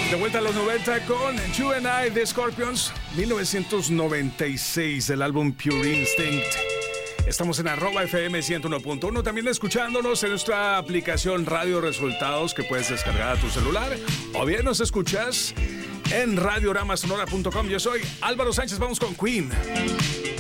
De vuelta a los 90 con You and I de Scorpions, 1996, del álbum Pure Instinct. Estamos en @FM 101.1, también escuchándonos en nuestra aplicación Radio Resultados que puedes descargar a tu celular, o bien nos escuchas en radioramasonora.com. Yo soy Álvaro Sánchez, vamos con Queen.